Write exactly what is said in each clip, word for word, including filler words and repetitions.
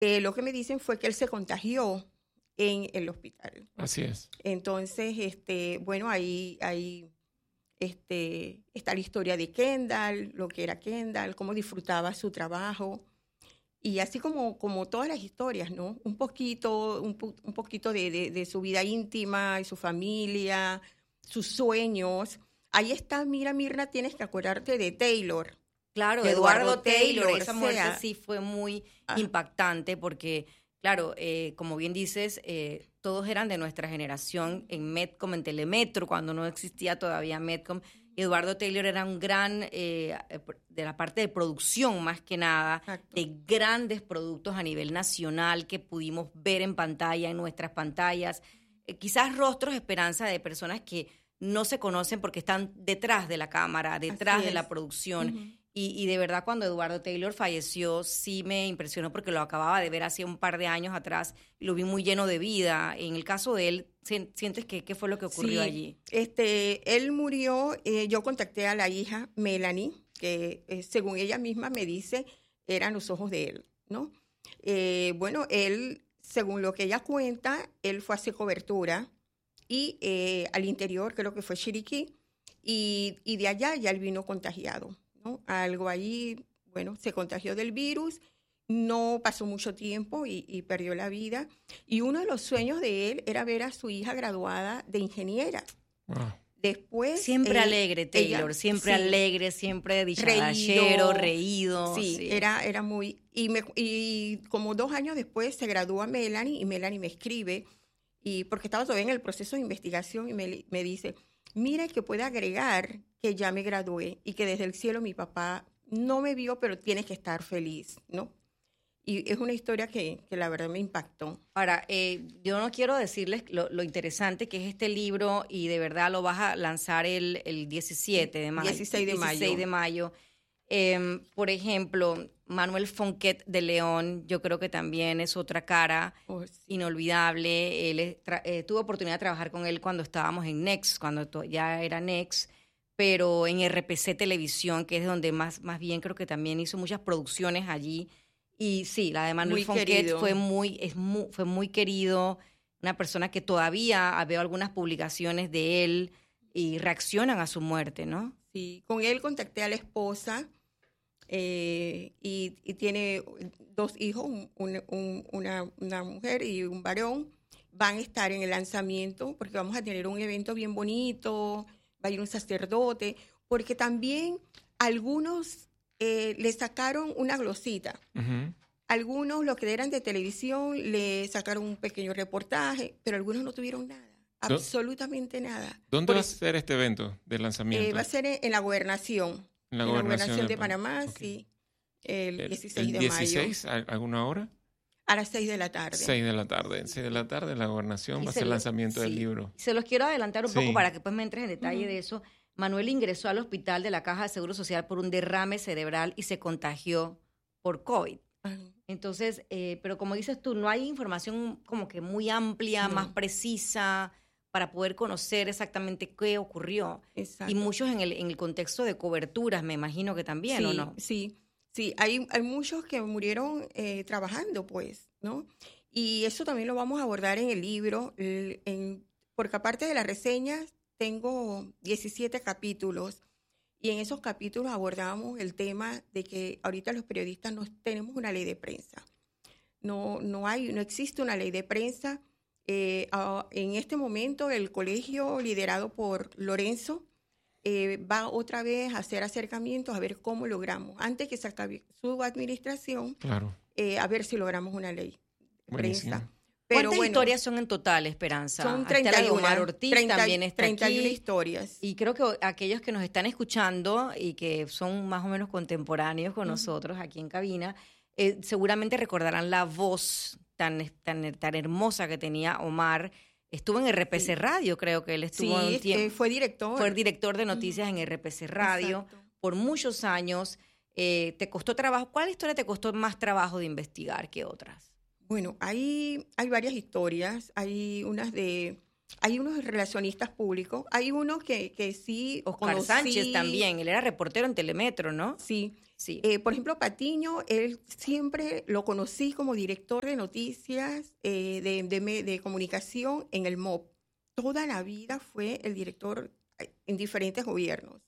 Eh, lo que me dicen fue que él se contagió en el hospital. Así es. Entonces, este, bueno, ahí, ahí este, está la historia de Kendall, lo que era Kendall, cómo disfrutaba su trabajo. Y así como, como todas las historias, ¿no? Un poquito, un, un poquito de, de, de su vida íntima y su familia, sus sueños. Ahí está, mira, Mirna, tienes que acordarte de Taylor. Claro, de Eduardo, Eduardo Taylor, Taylor, esa o muerte sea, sí fue muy ah. impactante porque, claro, eh, como bien dices, eh, todos eran de nuestra generación en Medcom, en Telemetro, cuando no existía todavía Medcom. Eduardo Taylor era un gran, eh, de la parte de producción más que nada, Exacto. de grandes productos a nivel nacional que pudimos ver en pantalla, en nuestras pantallas. Eh, quizás rostros, esperanza de personas que no se conocen porque están detrás de la cámara, detrás Así de es. la producción. Uh-huh. Y, y de verdad cuando Eduardo Taylor falleció sí me impresionó porque lo acababa de ver hace un par de años atrás y lo vi muy lleno de vida. En el caso de él, ¿sientes que qué fue lo que ocurrió sí, allí? Este, él murió, eh, yo contacté a la hija Melanie, que eh, según ella misma me dice, eran los ojos de él, ¿no? Eh, bueno, él, según lo que ella cuenta, él fue a hacer cobertura y eh, al interior, creo que fue Chiriquí, y, y de allá ya él vino contagiado, ¿no? Algo ahí, bueno, se contagió del virus, no pasó mucho tiempo y, y perdió la vida. Y uno de los sueños de él era ver a su hija graduada de ingeniera. Wow. Después... Siempre eh, alegre, Taylor, ella, siempre sí, alegre, siempre dicharachero, reído. reído. Sí, sí. Era, era muy... Y, me, y como dos años después se gradúa Melanie y Melanie me escribe, y porque estaba todavía en el proceso de investigación, y me, me dice, mira que puede agregar que ya me gradué y que desde el cielo mi papá no me vio, pero tiene que estar feliz, ¿no? Y es una historia que, que la verdad me impactó. Ahora, eh, yo no quiero decirles lo, lo interesante que es este libro y de verdad lo vas a lanzar el, el diecisiete de mayo. dieciséis de mayo. dieciséis de mayo. Eh, por ejemplo, Manuel Fonquet de León, yo creo que también es otra cara Oh, sí. inolvidable. Él es, tra- eh, tuve oportunidad de trabajar con él cuando estábamos en Next, cuando to- ya era Next, pero en R P C Televisión, que es donde más, más bien creo que también hizo muchas producciones allí. Y sí, la de Manuel Muy Fonquet querido. fue muy, es muy, fue muy querido, una persona que todavía veo algunas publicaciones de él y reaccionan a su muerte, ¿no? Sí, con él contacté a la esposa eh, y, y tiene dos hijos, un, un, un, una, una mujer y un varón. Van a estar en el lanzamiento porque vamos a tener un evento bien bonito, va a ir un sacerdote, porque también algunos eh, le sacaron una glosita. Uh-huh. Algunos, los que eran de televisión, le sacaron un pequeño reportaje, pero algunos no tuvieron nada, ¿Dó- absolutamente nada. ¿Dónde Por va a eso- ser este evento de lanzamiento? eh, va a ser en, en la gobernación. en la en la gobernación de Pan- Panamá, Ok. sí, el El, dieciséis el de dieciséis, mayo, ¿a- ¿alguna hora? a las seis de la tarde. seis de la tarde. seis de la tarde en la gobernación Y va a se ser el lo- lanzamiento del sí. libro. Se los quiero adelantar un Sí. poco para que pues me entres en detalle Ujú. de eso. Manuel ingresó al hospital de la Caja de Seguro Social por un derrame cerebral y se contagió por COVID. Ajá. Entonces, eh, pero como dices tú, no hay información como que muy amplia, No. más precisa para poder conocer exactamente qué ocurrió. Exacto. Y muchos en el, en el contexto de coberturas, me imagino que también, sí, ¿o no? Sí, sí, hay, hay muchos que murieron eh, trabajando, pues, ¿no? Y eso también lo vamos a abordar en el libro, el- en, porque aparte de las reseñas, tengo diecisiete capítulos, y en esos capítulos abordamos el tema de que ahorita los periodistas no tenemos una ley de prensa. No, no hay, no existe una ley de prensa. Eh, ah, en este momento, el colegio liderado por Lorenzo eh, va otra vez a hacer acercamientos a ver cómo logramos, antes que se acabe su administración, Claro. eh, a ver si logramos una ley de Buenísimo. prensa. Pero ¿Cuántas bueno, historias son en total, Esperanza? son Está treinta la y de uno, Omar Ortiz treinta, también está treinta y uno aquí. historias. Y creo que aquellos que nos están escuchando y que son más o menos contemporáneos con Ujú. nosotros aquí en cabina, eh, seguramente recordarán la voz tan, tan, tan hermosa que tenía Omar. Estuvo en R P C Sí. Radio, creo que él estuvo Sí, un tiempo. eh, fue director. Fue el director de noticias en R P C Radio Exacto. por muchos años. Eh, ¿Te costó trabajo? ¿Cuál historia te costó más trabajo de investigar que otras? Bueno, hay, hay varias historias. Hay unas de hay unos relacionistas públicos, hay uno que, que sí Oscar conocí, Sánchez también, él era reportero en Telemetro, ¿no? Sí. Sí. Eh, por ejemplo, Patiño, él siempre lo conocí como director de noticias eh, de, de, de comunicación en el M O P. Toda la vida fue el director en diferentes gobiernos.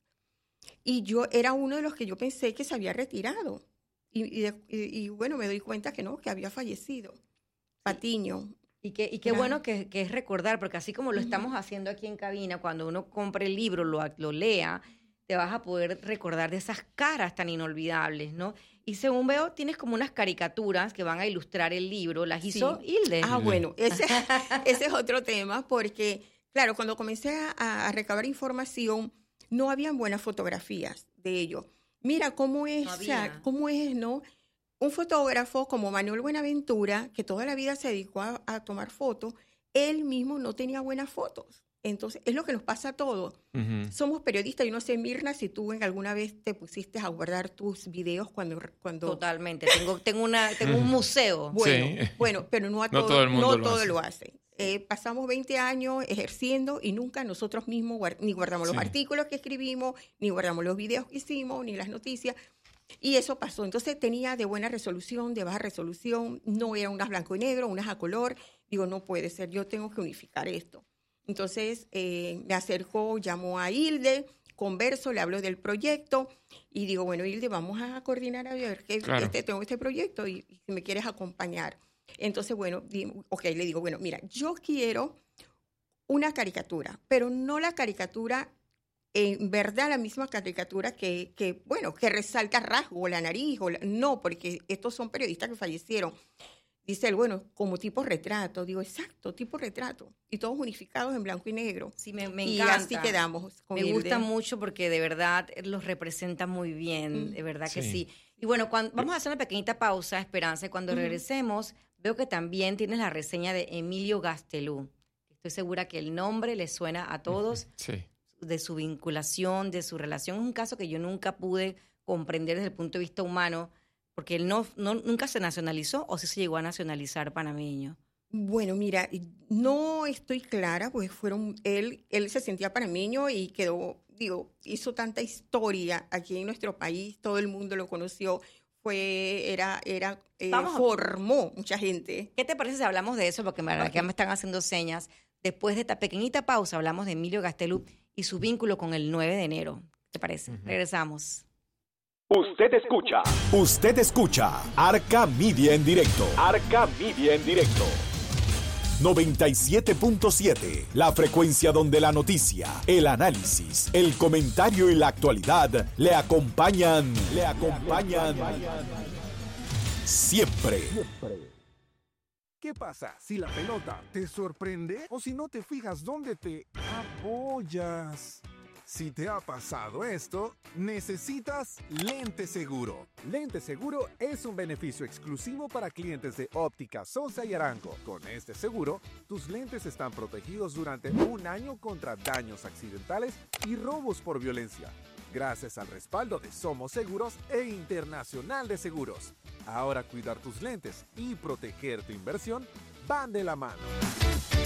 Y yo era uno de los que yo pensé que se había retirado. Y, y, de, y, y bueno, me doy cuenta que no, que había fallecido. Patiño. Y qué, y qué Era... bueno que, que es recordar, porque así como lo Uh-huh. estamos haciendo aquí en cabina, cuando uno compre el libro, lo, lo lea, te vas a poder recordar de esas caras tan inolvidables, ¿no? Y según veo, tienes como unas caricaturas que van a ilustrar el libro. ¿Las hizo Sí. Hilde? Ah, bueno, ese, ese es otro tema, porque, claro, cuando comencé a, a recabar información, no habían buenas fotografías de ello. Mira cómo es, No o sea, había. cómo es, ¿no? Un fotógrafo como Manuel Buenaventura, que toda la vida se dedicó a, a tomar fotos, él mismo no tenía buenas fotos. Entonces, es lo que nos pasa a todos. Ujú. Somos periodistas. Yo no sé, Mirna, si tú en alguna vez te pusiste a guardar tus videos cuando... cuando... Totalmente. Tengo, tengo, una, tengo un museo. Bueno, Sí. bueno, pero no, a No todo, todo el mundo no lo todo hace. lo hace. Eh, pasamos veinte años ejerciendo y nunca nosotros mismos guard- ni guardamos los Sí. artículos que escribimos, ni guardamos los videos que hicimos, ni las noticias. Y eso pasó. Entonces tenía de buena resolución, de baja resolución, no eran unas blanco y negro, unas a color. Digo, no puede ser, yo tengo que unificar esto. Entonces eh, me acercó, llamó a Hilde, converso, le hablo del proyecto y digo, bueno, Hilde, vamos a coordinar a ver que Claro. este, tengo este proyecto y, y si me quieres acompañar. Entonces, bueno, di- ok, le digo, bueno, mira, yo quiero una caricatura, pero no la caricatura, en verdad la misma caricatura que, que bueno, que resalta rasgo, la nariz, o la- no, porque estos son periodistas que fallecieron. Dice él, bueno, como tipo retrato. Digo, exacto, tipo retrato. Y todos unificados en blanco y negro. Sí, me, me y encanta. así quedamos con Me Hilde. gusta mucho porque de verdad los representa muy bien, Mm. de verdad que Sí. sí. Y bueno, cuando, vamos a hacer una pequeñita pausa, Esperanza, y cuando Ujú. regresemos, veo que también tienes la reseña de Emilio Gastelú. Estoy segura que el nombre le suena a todos, Sí. de su vinculación, de su relación. Es un caso que yo nunca pude comprender desde el punto de vista humano, porque él no, no nunca se nacionalizó o sí se llegó a nacionalizar panameño. Bueno, mira, no estoy clara, pues fueron, él, él se sentía panameño y quedó, digo, hizo tanta historia aquí en nuestro país, todo el mundo lo conoció, fue, era, era, eh, Vamos a- formó mucha gente. ¿Qué te parece si hablamos de eso? Porque me, Ok. acá me están haciendo señas. Después de esta pequeñita pausa, hablamos de Emilio Gastelú y su vínculo con el nueve de enero. ¿Te parece? Ujú. Regresamos. Usted escucha Usted escucha Arca Media en directo. Arca Media en directo. noventa y siete punto siete, la frecuencia donde la noticia, el análisis, el comentario y la actualidad le acompañan, le acompañan siempre. ¿Qué pasa si la pelota te sorprende o si no te fijas dónde te apoyas? Si te ha pasado esto, necesitas Lente Seguro. Lente Seguro es un beneficio exclusivo para clientes de Óptica Sosa y Arango. Con este seguro, tus lentes están protegidos durante un año contra daños accidentales y robos por violencia, gracias al respaldo de Somos Seguros e Internacional de Seguros. Ahora cuidar tus lentes y proteger tu inversión van de la mano.